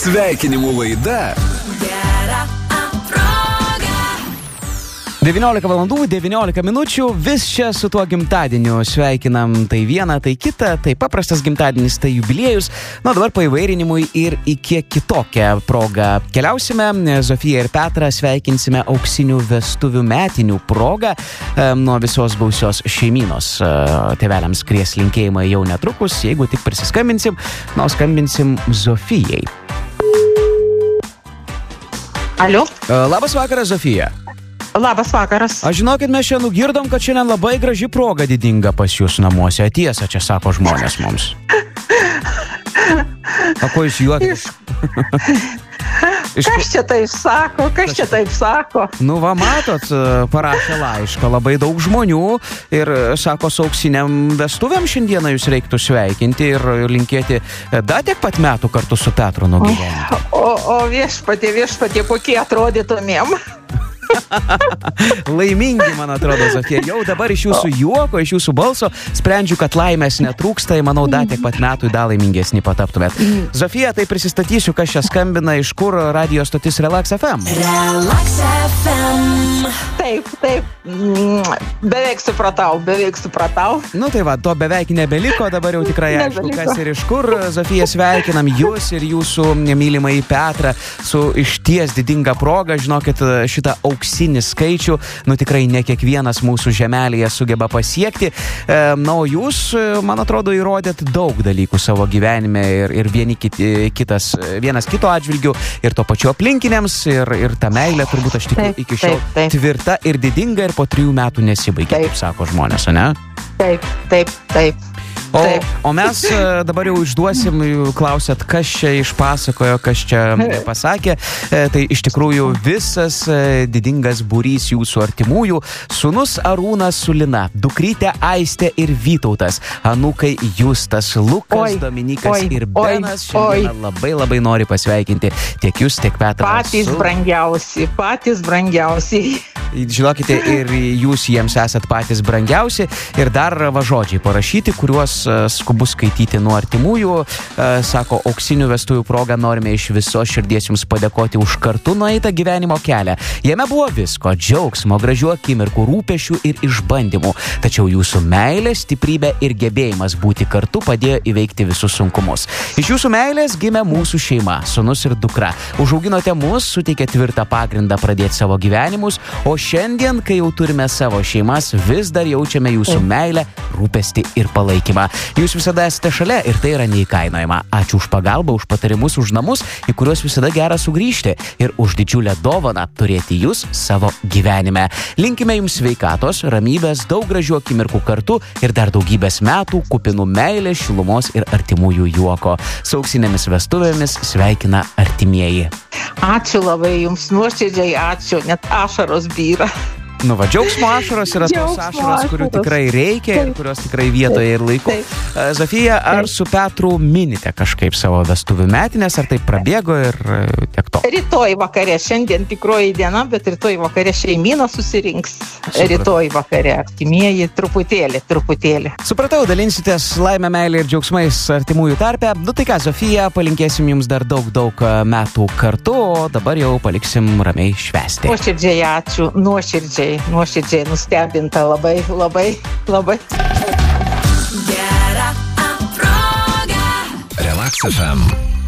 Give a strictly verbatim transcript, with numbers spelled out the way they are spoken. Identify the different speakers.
Speaker 1: Sveikinimų laida
Speaker 2: devyniolika valandų, devyniolika minučių, vis čia su tuo gimtadieniu sveikinam tai vieną, tai kitą, tai paprastas gimtadienis, tai jubiliejus. Na, dabar paįvairinimui ir į kiek kitokią progą keliausime. Zofiją ir Petrą sveikinsime auksinių vestuvių metinių progą e, nuo visos gausios šeimynos. E, tėveliams kries linkėjimai jau netrukus, jeigu tik prisiskambinsim, na, skambinsim Zofijai.
Speaker 3: Alio.
Speaker 2: E, labas vakaras, Zofija.
Speaker 3: Labas vakaras.
Speaker 2: Aš žinokit, mes čia nugirdom, kad šiandien labai graži proga didinga pas jūs namuose. Tiesa, čia sako žmonės mums. O ko jūs juokitės?
Speaker 3: Iš... Kas čia taip sako? Kas čia taip sako?
Speaker 2: Nu, va, matot, parašė laišką labai daug žmonių ir sako, su auksiniam vestuvėm šiandieną jūs reiktų sveikinti ir linkėti dar tiek pat metų kartu su Petru nugyventi.
Speaker 3: O, o viešpatie, viešpatie, kokie atrodytumėm?
Speaker 2: Laimingi, man atrodo, Zofija. Jau dabar iš jūsų juoko, iš jūsų balso sprendžiu, kad laimės netrūksta, ir manau, dar tiek pat metų dar laimingesnį pataptumėt. Zofija, tai prisistatysiu, kas čia skambina, iš kur radio stotis Relax F M.
Speaker 4: Relax F M.
Speaker 3: Taip, taip. Beveik supratau, beveik supratau.
Speaker 2: Nu tai va, to beveik nebeliko, dabar jau tikrai aišku, kas ir iš kur. Zofija, sveikinam jūs ir jūsų mylimąjį Petrą su išties didinga proga. Žinokit, šitą auksinį skaičių, nu tikrai ne kiekvienas mūsų žemelėje sugeba pasiekti. E, na, o jūs, man atrodo, įrodėt daug dalykų savo gyvenime ir, ir vieni kiti, kitas, vienas kito atžvilgių ir to pačiu aplinkiniams ir, ir ta meilė turbūt aš tikiu iki šiol
Speaker 3: taip, taip.
Speaker 2: tvirta ir didinga ir po trijų metų nesibaigia, kaip sako žmonės, ne?
Speaker 3: Taip, taip, taip.
Speaker 2: O, o mes dabar jau išduosim, klausėt, kas čia išpasakojo, kas čia pasakė. Tai iš tikrųjų visas didingas būrys jūsų artimųjų. Sūnus Arūnas su Lina, dukrytė Aistė ir Vytautas, anūkai Justas, Lukas,
Speaker 3: oi,
Speaker 2: Dominikas
Speaker 3: oi,
Speaker 2: ir Benas. Šiandieną labai labai nori pasveikinti tiek jūs, tiek Petrą.
Speaker 3: Patys su... brangiausi, patys brangiausi.
Speaker 2: Žinokite, ir jūs jiems esat patys brangiausi. Ir dar va žodžiai parašyti, kuriuos skubu skaityti nuo artimųjų. Sako, auksinių vestuvių proga norime iš visos širdies jums padėkoti už kartu nueitą gyvenimo kelią. Jame buvo visko, džiaugsmo, gražių akimirkų, rūpešių ir išbandymų. Tačiau jūsų meilė, stiprybė ir gebėjimas būti kartu padėjo įveikti visus sunkumus. Iš jūsų meilės gimė mūsų šeima, sūnus ir dukra. Užauginote mus, suteikė tvirtą pagrindą pradėti savo gyvenimus, o šiandien, kai jau turime savo šeimas, vis dar jaučiame jūsų meilę, rūpestį ir palaikymą. Jūs visada esate šalia ir tai yra neįkainojama. Ačiū už pagalbą, už patarimus, už namus, į kuriuos visada gera sugrįžti ir už didžiulę dovaną turėti jūs savo gyvenime. Linkime jums sveikatos, ramybės, daug gražių akimirkų kartu ir dar daugybės metų kupinų meilės, šilumos ir artimųjų juoko. Su auksinėmis vestuvėmis sveikina artimieji.
Speaker 3: Ačiū labai jums, nuoširdžiai ačiū, net ašaros byra.
Speaker 2: Nu va, džiaugsmo ašaros yra tos ašaros, kurių tikrai reikia ir kurios tikrai vietoje ir laiku. Zofija, ar su Petru minite kažkaip savo vestuvių metinės, ar tai prabėgo ir tiek to?
Speaker 3: Rytoj vakare, šiandien tikroji diena, bet rytoj vakare šeimyna susirinks. Supratau. Rytoj vakare, artimieji, truputėlį, truputėlį.
Speaker 2: Supratau, dalinsitės laimę, meilę ir džiaugsmais artimųjų tarpe. Nu tai ką, Zofija, palinkėsim jums dar daug, daug metų kartu, o dabar jau paliksim ramiai švęsti.
Speaker 3: Nuoširdžiai ačiū, nuoširdžiai. Nuoširdžiai nustebinta labai, labai, labai.
Speaker 4: Gera proga.
Speaker 1: Relax F M.